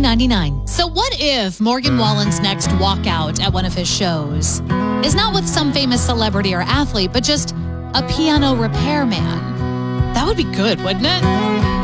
$2.99. So what if Morgan Wallen's next walkout at one of his shows is not with some famous celebrity or athlete, but just a piano repairman? That would be good, wouldn't it?